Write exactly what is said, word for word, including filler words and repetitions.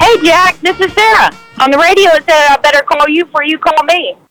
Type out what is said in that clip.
Hey, Jack, this is Sarah. On the radio, it said I better call you before you call me.